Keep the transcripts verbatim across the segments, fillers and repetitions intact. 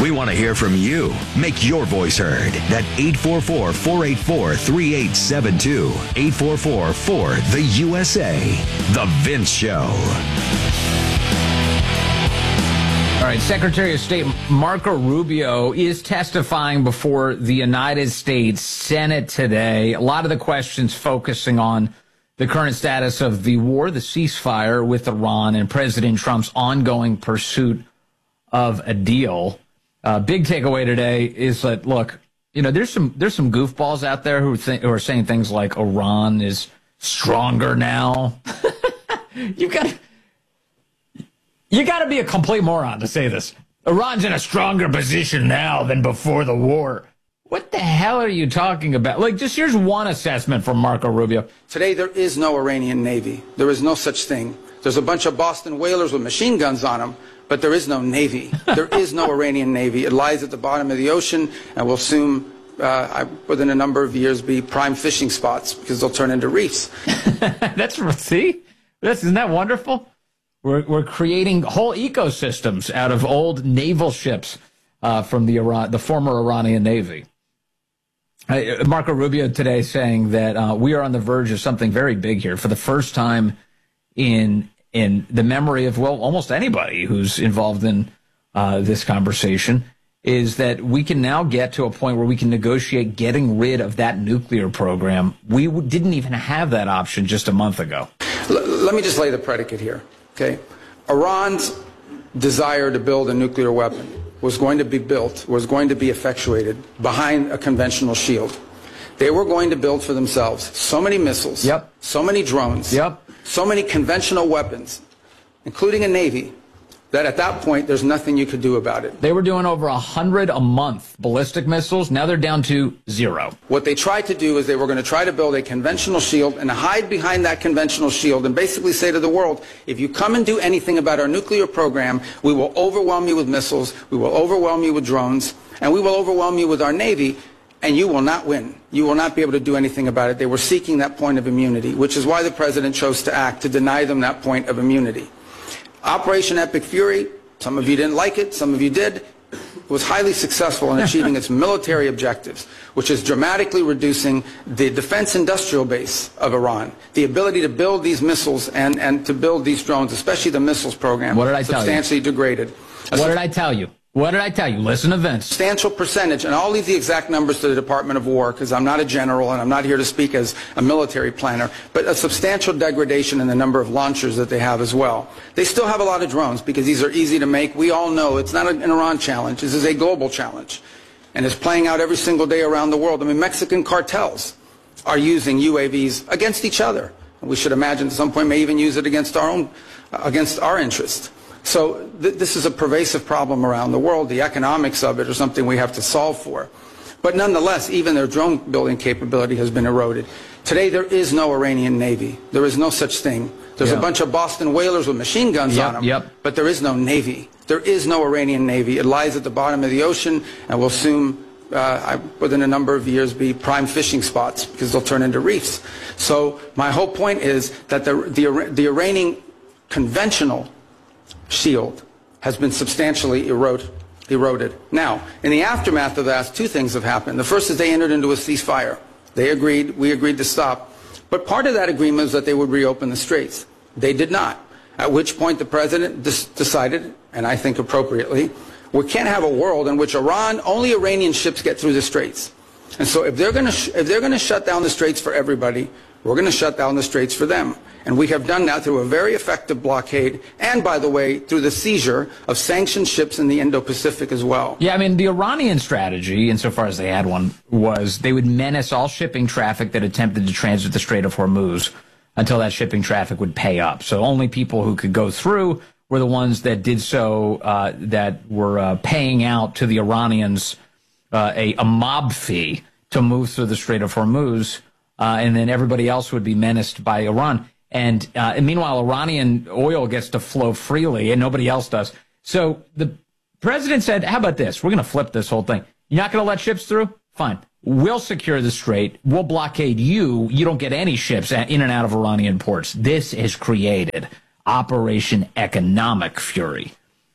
We want to hear from you. Make your voice heard at eight four four, four eight four, three eight seven two. eight four four, four, the U S A. The Vince Show. All right, Secretary of State Marco Rubio is testifying before the United States Senate today. A lot of the questions focusing on the current status of the war, the ceasefire with Iran, and President Trump's ongoing pursuit of a deal. Uh, big takeaway today is that, look, you know, there's some there's some goofballs out there who, think, who are saying things like Iran is stronger now. you got you got to be a complete moron to say this. Iran's in a stronger position now than before the war. What the hell are you talking about? Like, just here's one assessment from Marco Rubio. Today, there is no Iranian Navy. There is no such thing. There's a bunch of Boston whalers with machine guns on them, but there is no Navy. There is no Iranian Navy. It lies at the bottom of the ocean and will soon, uh, within a number of years, be prime fishing spots because they'll turn into reefs. That's, see? That's, isn't that wonderful? We're, we're creating whole ecosystems out of old naval ships uh, from the Iran, the former Iranian Navy. Uh, Marco Rubio today saying that uh, we are on the verge of something very big here for the first time in in the memory of, well, almost anybody who's involved in uh, this conversation, is that we can now get to a point where we can negotiate getting rid of that nuclear program. We w- didn't even have that option just a month ago. L- let me just lay the predicate here, okay? Iran's desire to build a nuclear weapon was going to be built, was going to be effectuated behind a conventional shield. They were going to build for themselves so many missiles, yep. so many drones, yep. so many conventional weapons, including a Navy, that at that point, there's nothing you could do about it. They were doing over a hundred a month ballistic missiles. Now they're down to zero. What they tried to do is they were going to try to build a conventional shield and hide behind that conventional shield and basically say to the world, if you come and do anything about our nuclear program, we will overwhelm you with missiles, we will overwhelm you with drones, and we will overwhelm you with our Navy, and you will not win. You will not be able to do anything about it. They were seeking that point of immunity, which is why the president chose to act, to deny them that point of immunity. Operation Epic Fury, some of you didn't like it, some of you did, was highly successful in achieving its military objectives, which is dramatically reducing the defense industrial base of Iran, the ability to build these missiles and, and to build these drones, especially the missiles program, what did I tell you? substantially degraded. What did I tell you? What did I tell you? Listen to Vince. Substantial percentage, and I'll leave the exact numbers to the Department of War because I'm not a general and I'm not here to speak as a military planner, but a substantial degradation in the number of launchers that they have as well. They still have a lot of drones because these are easy to make. We all know it's not an Iran challenge. This is a global challenge, and it's playing out every single day around the world. I mean, Mexican cartels are using U A Vs against each other. We should imagine at some point may even use it against our own, uh, against our interests. So th this is a pervasive problem around the world. The economics of it are something we have to solve for. But nonetheless, even their drone building capability has been eroded. Today, there is no Iranian Navy. There is no such thing. There's yeah. a bunch of Boston whalers with machine guns yep, on them, yep. but there is no Navy. There is no Iranian Navy. It lies at the bottom of the ocean and will soon, uh, within a number of years, be prime fishing spots because they'll turn into reefs. So my whole point is that the, the, the Iranian conventional shield has been substantially erode, eroded. Now, in the aftermath of that, two things have happened. The first is they entered into a ceasefire. They agreed, we agreed to stop. But part of that agreement was that they would reopen the straits. They did not, at which point the president decided, and I think appropriately, we can't have a world in which Iran, only Iranian ships get through the straits. And so if they're going to if they're going to shut down the straits for everybody, we're going to shut down the straits for them. And we have done that through a very effective blockade and, by the way, through the seizure of sanctioned ships in the Indo-Pacific as well. Yeah, I mean, the Iranian strategy, insofar as they had one, was they would menace all shipping traffic that attempted to transit the Strait of Hormuz until that shipping traffic would pay up. So only people who could go through were the ones that did so, uh, that were uh, paying out to the Iranians uh, a, a mob fee to move through the Strait of Hormuz, uh, and then everybody else would be menaced by Iran. And, uh, and meanwhile, Iranian oil gets to flow freely and nobody else does. So the president said, how about this? We're going to flip this whole thing. You're not going to let ships through? Fine. We'll secure the strait. We'll blockade you. You don't get any ships in and out of Iranian ports. This has created Operation Economic Fury.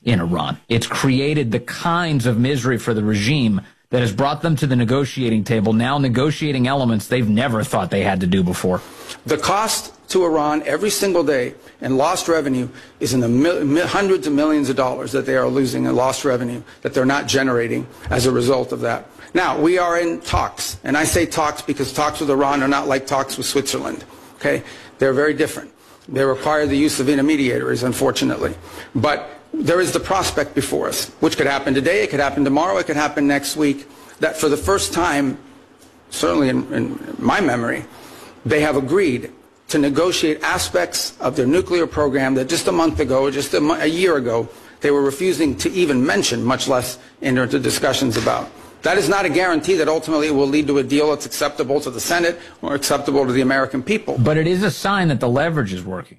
in Iran. It's created the kinds of misery for the regime that has brought them to the negotiating table, now negotiating elements they've never thought they had to do before. The cost to Iran every single day in lost revenue is in the mil- hundreds of millions of dollars that they are losing in lost revenue that they're not generating as a result of that. Now, we are in talks, and I say talks because talks with Iran are not like talks with Switzerland, okay? They're very different. They require the use of intermediaries, unfortunately. But there is the prospect before us, which could happen today, it could happen tomorrow, it could happen next week, that for the first time, certainly in, in my memory, they have agreed to negotiate aspects of their nuclear program that just a month ago, or just a, mo- a year ago, they were refusing to even mention, much less enter into discussions about. That is not a guarantee that ultimately it will lead to a deal that's acceptable to the Senate or acceptable to the American people. But it is a sign that the leverage is working.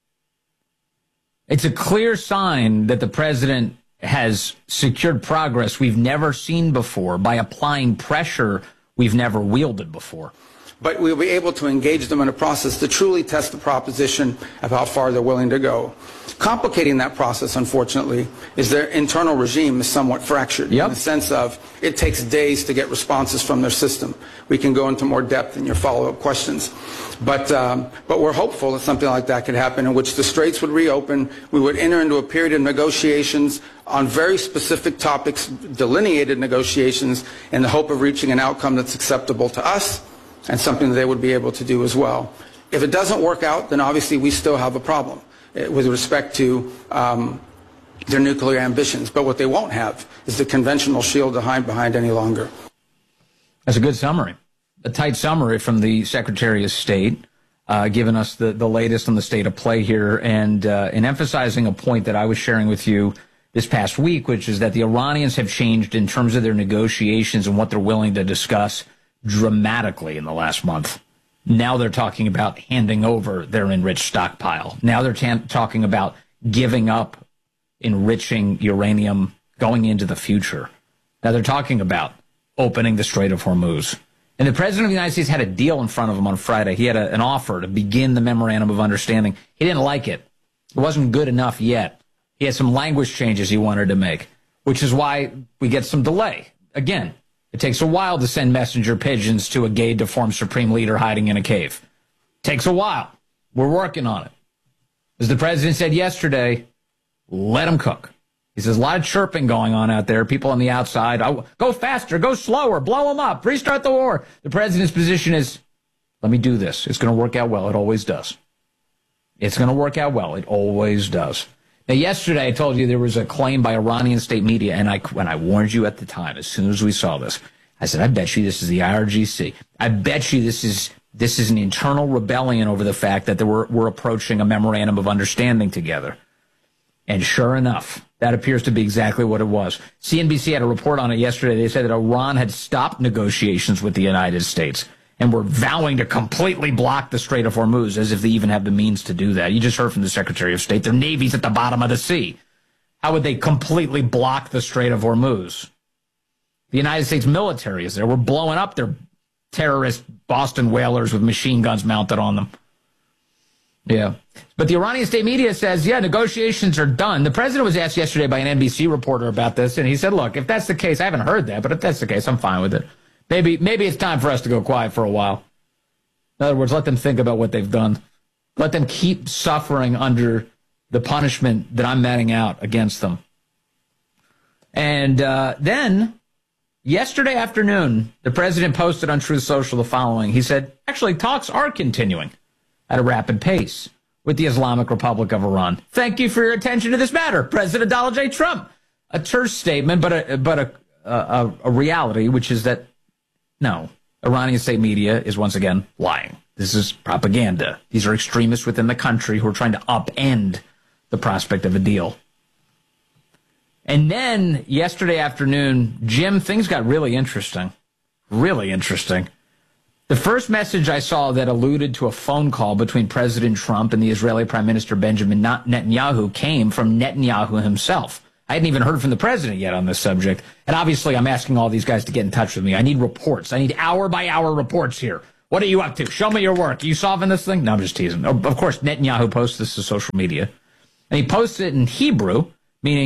It's a clear sign that the president has secured progress we've never seen before by applying pressure we've never wielded before. But we'll be able to engage them in a process to truly test the proposition of how far they're willing to go. Complicating that process, unfortunately, is their internal regime is somewhat fractured yep. in the sense of it takes days to get responses from their system. We can go into more depth in your follow-up questions. But, um, but we're hopeful that something like that could happen in which the straits would reopen. We would enter into a period of negotiations on very specific topics, delineated negotiations, in the hope of reaching an outcome that's acceptable to us and something that they would be able to do as well. If it doesn't work out, then obviously we still have a problem with respect to um, their nuclear ambitions. But what they won't have is the conventional shield to hide behind any longer. That's a good summary. A tight summary from the Secretary of State, uh, giving us the, the latest on the state of play here and, uh, and emphasizing a point that I was sharing with you this past week, which is that the Iranians have changed in terms of their negotiations and what they're willing to discuss dramatically in the last month. Now they're talking about handing over their enriched stockpile. Now they're t- talking about giving up enriching uranium going into the future. Now they're talking about opening the Strait of Hormuz. And the President of the United States had a deal in front of him on Friday. He had a, an offer to begin the memorandum of understanding. He didn't like it. It wasn't good enough yet. He had some language changes he wanted to make, which is why we get some delay. Again, it takes a while to send messenger pigeons to a gay, deformed supreme leader hiding in a cave. Takes a while. We're working on it. As the president said yesterday, let him cook. He says a lot of chirping going on out there. People on the outside, oh, go faster, go slower, blow them up, restart the war. The president's position is, let me do this. It's going to work out well. It always does. It's going to work out well. It always does. Now, yesterday, I told you there was a claim by Iranian state media, and I, when I warned you at the time, as soon as we saw this, I said, I bet you this is the I R G C. I bet you this is this is an internal rebellion over the fact that we're, we're approaching a memorandum of understanding together. And sure enough, that appears to be exactly what it was. C N B C had a report on it yesterday. They said that Iran had stopped negotiations with the United States and were vowing to completely block the Strait of Hormuz, as if they even have the means to do that. You just heard from the Secretary of State. Their navy's at the bottom of the sea. How would they completely block the Strait of Hormuz? The United States military is there. We're blowing up their terrorist Boston whalers with machine guns mounted on them. Yeah. But the Iranian state media says, yeah, negotiations are done. The president was asked yesterday by an N B C reporter about this, and he said, look, if that's the case, I haven't heard that, but if that's the case, I'm fine with it. Maybe maybe it's time for us to go quiet for a while. In other words, let them think about what they've done. Let them keep suffering under the punishment that I'm meting out against them. And uh, then, yesterday afternoon, the president posted on Truth Social the following. He said, actually, talks are continuing at a rapid pace with the Islamic Republic of Iran. Thank you for your attention to this matter, President Donald J. Trump. A terse statement, but a, but a, a, a reality, which is that, no, Iranian state media is once again lying. This is propaganda. These are extremists within the country who are trying to upend the prospect of a deal. And then yesterday afternoon, Jim, things got really interesting. Really interesting. The first message I saw that alluded to a phone call between President Trump and the Israeli Prime Minister Benjamin Netanyahu came from Netanyahu himself. I hadn't even heard from the president yet on this subject. And obviously, I'm asking all these guys to get in touch with me. I need reports. I need hour-by-hour reports here. What are you up to? Show me your work. Are you solving this thing? No, I'm just teasing. Of course, Netanyahu posts this to social media. And he posts it in Hebrew, meaning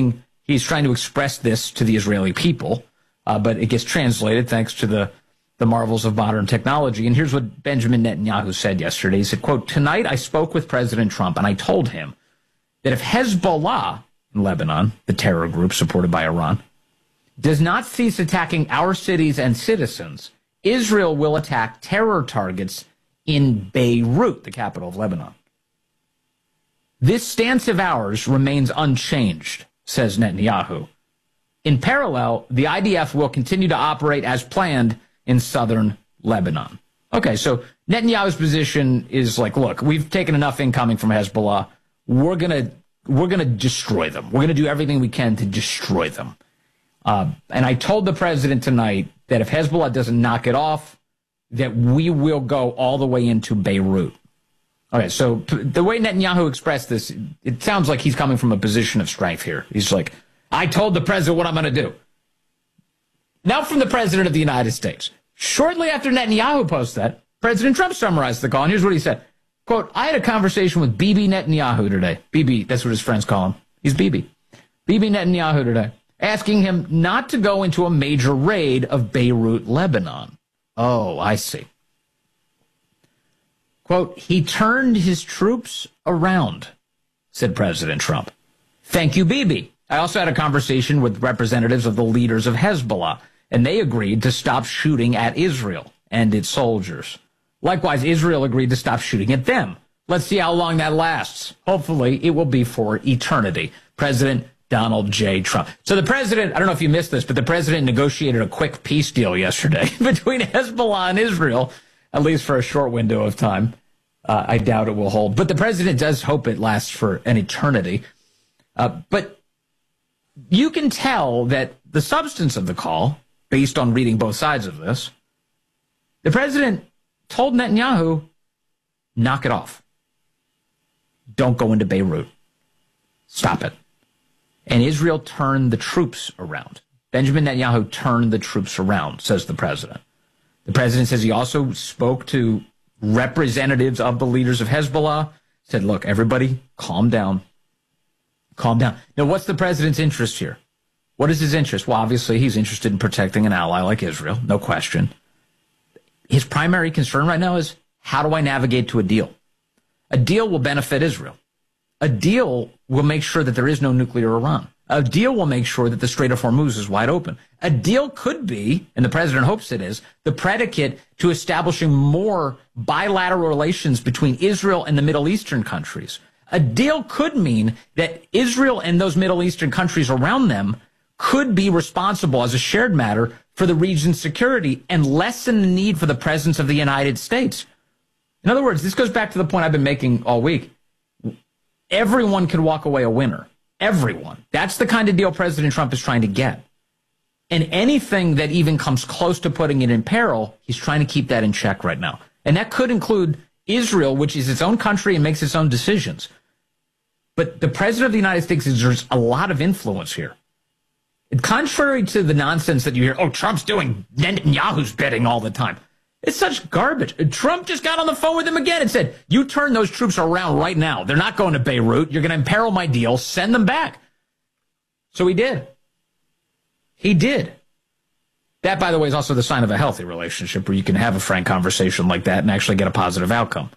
He's trying to express this to the Israeli people, uh, but it gets translated thanks to the, the marvels of modern technology. And here's what Benjamin Netanyahu said yesterday. He said, quote, "Tonight I spoke with President Trump and I told him that if Hezbollah in Lebanon, the terror group supported by Iran, does not cease attacking our cities and citizens, Israel will attack terror targets in Beirut, the capital of Lebanon. This stance of ours remains unchanged," says Netanyahu. In parallel, the I D F will continue to operate as planned in southern Lebanon. Okay, so Netanyahu's position is like, look, we've taken enough incoming from Hezbollah. We're gonna we're gonna destroy them. We're gonna do everything we can to destroy them. Uh, and I told the president tonight that if Hezbollah doesn't knock it off, that we will go all the way into Beirut. Okay, so the way Netanyahu expressed this, it sounds like he's coming from a position of strength here. He's like, I told the president what I'm going to do. Now from the president of the United States. Shortly after Netanyahu posted that, President Trump summarized the call, and here's what he said. Quote, "I had a conversation with Bibi Netanyahu today." Bibi, that's what his friends call him. He's Bibi. Bibi Netanyahu today, asking him not to go into a major raid of Beirut, Lebanon. Oh, I see. Quote, "He turned his troops around," said President Trump. Thank you, Bibi. I also had a conversation with representatives of the leaders of Hezbollah, and they agreed to stop shooting at Israel and its soldiers. Likewise, Israel agreed to stop shooting at them. Let's see how long that lasts. Hopefully, it will be for eternity. President Donald J. Trump. So the president, I don't know if you missed this, but the president negotiated a quick peace deal yesterday between Hezbollah and Israel, at least for a short window of time. Uh, I doubt it will hold. But the president does hope it lasts for an eternity. Uh, but you can tell that the substance of the call, based on reading both sides of this, the president told Netanyahu, knock it off. Don't go into Beirut. Stop it. And Israel turned the troops around. Benjamin Netanyahu turned the troops around, says the president. The president says he also spoke to representatives of the leaders of Hezbollah, said, look, everybody, calm down. Calm down. Now, what's the president's interest here? What is his interest? Well, obviously, he's interested in protecting an ally like Israel, no question. His primary concern right now is, how do I navigate to a deal? A deal will benefit Israel. A deal will make sure that there is no nuclear Iran. A deal will make sure that the Strait of Hormuz is wide open. A deal could be, and the president hopes it is, the predicate to establishing more bilateral relations between Israel and the Middle Eastern countries. A deal could mean that Israel and those Middle Eastern countries around them could be responsible as a shared matter for the region's security and lessen the need for the presence of the United States. In other words, this goes back to the point I've been making all week. Everyone can walk away a winner. Everyone. That's the kind of deal President Trump is trying to get. And anything that even comes close to putting it in peril, he's trying to keep that in check right now. And that could include Israel, which is its own country and makes its own decisions. But the president of the United States exerts a lot of influence here. And contrary to the nonsense that you hear, oh, Trump's doing Netanyahu's bidding all the time. It's such garbage. Trump just got on the phone with him again and said, you turn those troops around right now. They're not going to Beirut. You're going to imperil my deal. Send them back. So he did. He did. That, by the way, is also the sign of a healthy relationship where you can have a frank conversation like that and actually get a positive outcome.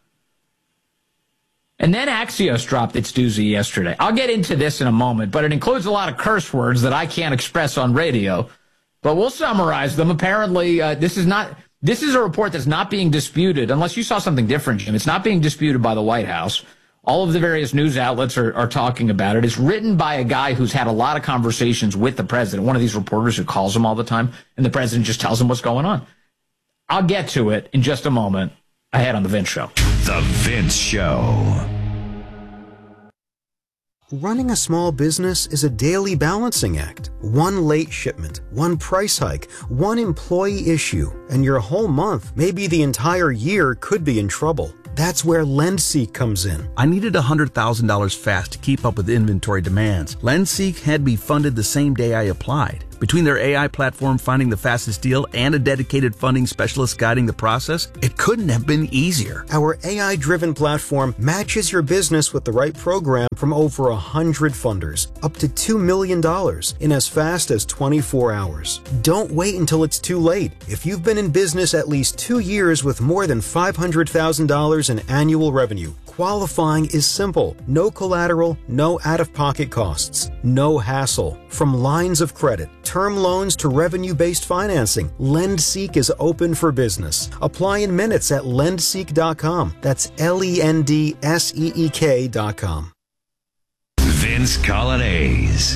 And then Axios dropped its doozy yesterday. I'll get into this in a moment, but it includes a lot of curse words that I can't express on radio. But we'll summarize them. Apparently, uh, this is not... This is a report that's not being disputed, unless you saw something different, Jim. It's not being disputed by the White House. All of the various news outlets are, are talking about it. It's written by a guy who's had a lot of conversations with the president, one of these reporters who calls him all the time, and the president just tells him what's going on. I'll get to it in just a moment ahead on The Vince Show. The Vince Show. Running a small business is a daily balancing act. One late shipment, one price hike, one employee issue, and your whole month, maybe the entire year, could be in trouble. That's where LendSeek comes in. I needed one hundred thousand dollars fast to keep up with inventory demands. LendSeek had me funded the same day I applied. Between their A I platform finding the fastest deal and a dedicated funding specialist guiding the process, it couldn't have been easier. Our A I-driven platform matches your business with the right program from over one hundred funders, up to two million dollars in as fast as twenty-four hours. Don't wait until it's too late. If you've been in business at least two years with more than five hundred thousand dollars in annual revenue, qualifying is simple. No collateral, no out-of-pocket costs, no hassle. From lines of credit, term loans to revenue-based financing, LendSeek is open for business. Apply in minutes at lend seek dot com. That's L E N D S E E K dot com. Vince Coglianese.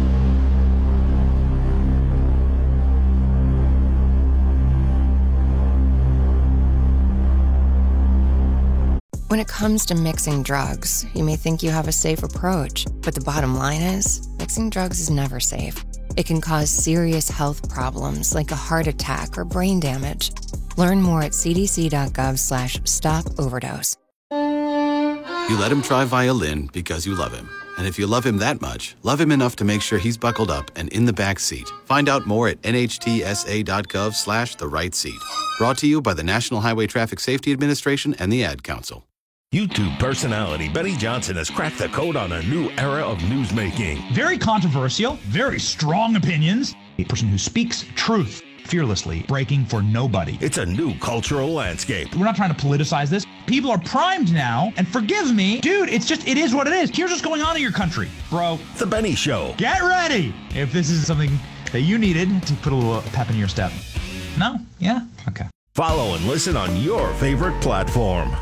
When it comes to mixing drugs, you may think you have a safe approach, but the bottom line is, mixing drugs is never safe. It can cause serious health problems like a heart attack or brain damage. Learn more at c d c dot gov slash stop overdose. You let him try violin because you love him. And if you love him that much, love him enough to make sure he's buckled up and in the back seat. Find out more at n h t s a dot gov slash the right seat. Brought to you by the National Highway Traffic Safety Administration and the Ad Council. YouTube personality Benny Johnson has cracked the code on a new era of newsmaking. Very controversial, very strong opinions. A person who speaks truth fearlessly, breaking for nobody. It's a new cultural landscape. We're not trying to politicize this. People are primed now, and forgive me, dude, it's just, it is what it is. Here's what's going on in your country, bro. The Benny Show. Get ready if this is something that you needed to put a little pep in your step. No? Yeah? Okay. Follow and listen on your favorite platform.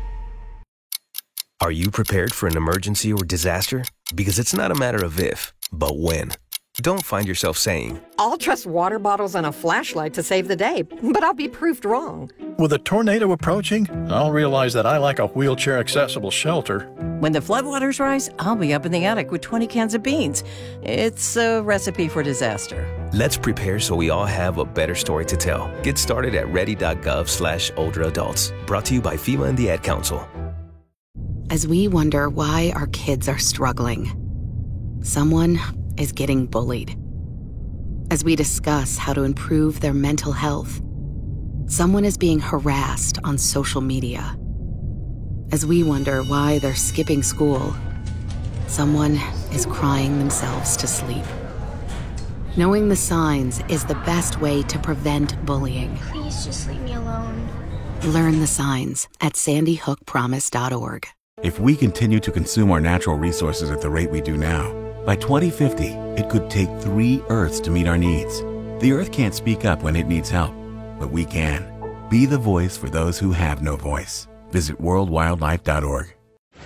Are you prepared for an emergency or disaster? Because it's not a matter of if, but when. Don't find yourself saying, I'll trust water bottles and a flashlight to save the day, but I'll be proved wrong. With a tornado approaching, I'll realize that I like a wheelchair-accessible shelter. When the floodwaters rise, I'll be up in the attic with twenty cans of beans. It's a recipe for disaster. Let's prepare so we all have a better story to tell. Get started at ready.gov slash older adults. Brought to you by FEMA and the Ad Council. As we wonder why our kids are struggling, someone is getting bullied. As we discuss how to improve their mental health, someone is being harassed on social media. As we wonder why they're skipping school, someone is crying themselves to sleep. Knowing the signs is the best way to prevent bullying. Please just leave me alone. Learn the signs at sandy hook promise dot org. If we continue to consume our natural resources at the rate we do now, by twenty fifty, it could take three Earths to meet our needs. The Earth can't speak up when it needs help, but we can. Be the voice for those who have no voice. Visit world wildlife dot org.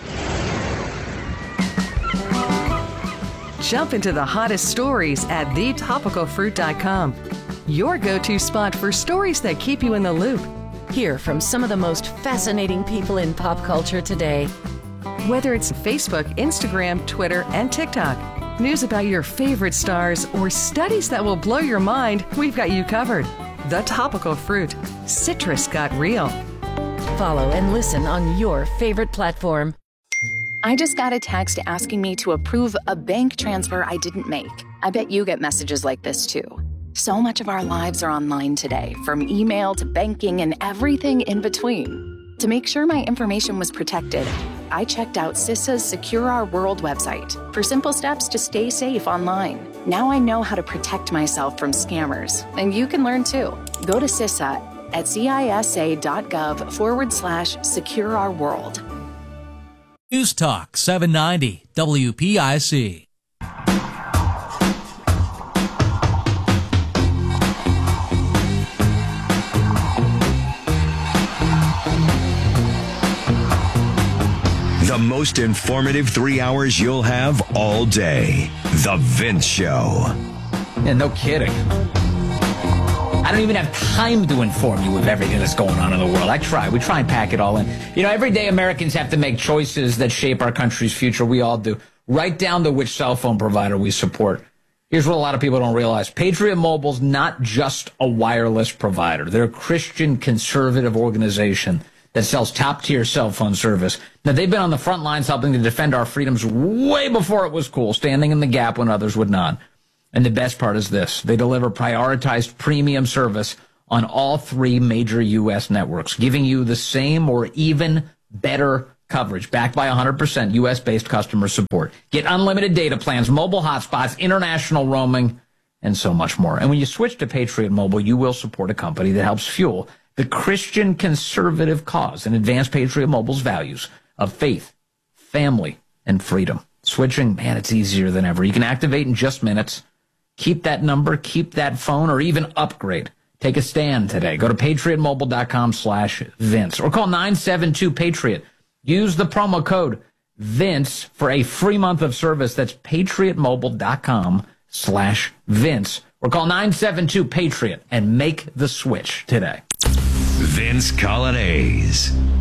Jump into the hottest stories at the topical fruit dot com. Your go-to spot for stories that keep you in the loop. Hear from some of the most fascinating people in pop culture today. Whether it's Facebook, Instagram, Twitter, and TikTok, news about your favorite stars, or studies that will blow your mind, we've got you covered. The Topical Fruit. Citrus got real. Follow and listen on your favorite platform. I just got a text asking me to approve a bank transfer I didn't make. I bet you get messages like this too. So much of our lives are online today, from email to banking and everything in between. To make sure my information was protected, I checked out CISA's Secure Our World website for simple steps to stay safe online. Now I know how to protect myself from scammers, and you can learn too. Go to CISA at cisa.gov forward slash secure our world. News Talk seven ninety W P I C. The most informative three hours you'll have all day. The Vince Show. Yeah, no kidding. I don't even have time to inform you of everything that's going on in the world. I try. We try and pack it all in. You know, every day Americans have to make choices that shape our country's future. We all do. Right down to which cell phone provider we support. Here's what a lot of people don't realize. Patriot Mobile's not just a wireless provider. They're a Christian conservative organization that sells top-tier cell phone service. Now, they've been on the front lines helping to defend our freedoms way before it was cool, standing in the gap when others would not. And the best part is this. They deliver prioritized premium service on all three major U S networks, giving you the same or even better coverage, backed by one hundred percent U S-based customer support. Get unlimited data plans, mobile hotspots, international roaming, and so much more. And when you switch to Patriot Mobile, you will support a company that helps fuel the Christian conservative cause and advance Patriot Mobile's values of faith, family, and freedom. Switching, man, it's easier than ever. You can activate in just minutes. Keep that number, keep that phone, or even upgrade. Take a stand today. Go to patriotmobile.com slash Vince or call nine seven two Patriot. Use the promo code Vince for a free month of service. That's patriotmobile.com slash Vince or call nine seven two Patriot and make the switch today. Vince Colonnese.